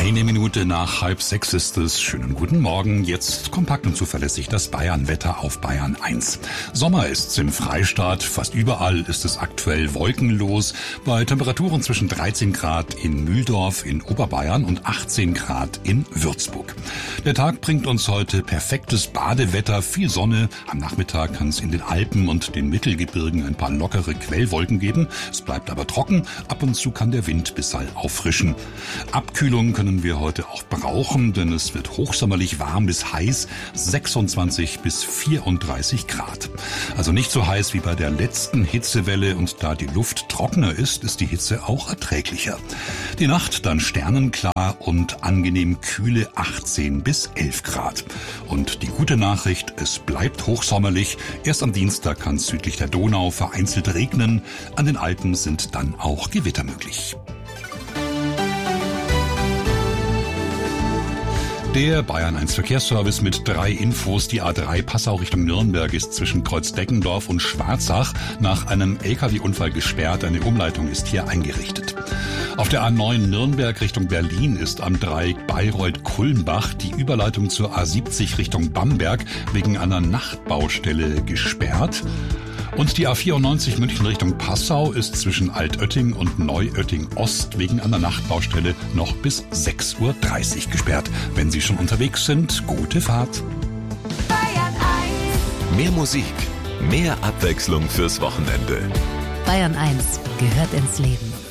Eine Minute nach 5:30 ist es. Schönen guten Morgen. Jetzt kompakt und zuverlässig das Bayern-Wetter auf Bayern 1. Sommer ist's im Freistaat. Fast überall ist es aktuell wolkenlos. Bei Temperaturen zwischen 13 Grad in Mühldorf in Oberbayern und 18 Grad in Würzburg. Der Tag bringt uns heute perfektes Badewetter, viel Sonne. Am Nachmittag kann es in den Alpen und den Mittelgebirgen ein paar lockere Quellwolken geben. Es bleibt aber trocken. Ab und zu kann der Wind bisweilen auffrischen. Abkühlung können wir heute auch brauchen, denn es wird hochsommerlich warm bis heiß, 26 bis 34 Grad. Also nicht so heiß wie bei der letzten Hitzewelle, und da die Luft trockener ist, ist die Hitze auch erträglicher. Die Nacht dann sternenklar und angenehm kühle 18 bis 11 Grad. Und die gute Nachricht, es bleibt hochsommerlich. Erst am Dienstag kann es südlich der Donau vereinzelt regnen. An den Alpen sind dann auch Gewitter möglich. Der Bayern 1 Verkehrsservice mit 3 Infos. Die A3 Passau Richtung Nürnberg ist zwischen Kreuzdeckendorf und Schwarzach nach einem LKW-Unfall gesperrt. Eine Umleitung ist hier eingerichtet. Auf der A9 Nürnberg Richtung Berlin ist am Dreieck Bayreuth-Kulmbach die Überleitung zur A70 Richtung Bamberg wegen einer Nachtbaustelle gesperrt. Und die A94 München Richtung Passau ist zwischen Altötting und Neuötting Ost wegen einer Nachtbaustelle noch bis 6:30 Uhr gesperrt. Wenn Sie schon unterwegs sind, gute Fahrt. Bayern 1. Mehr Musik, mehr Abwechslung fürs Wochenende. Bayern 1 gehört ins Leben.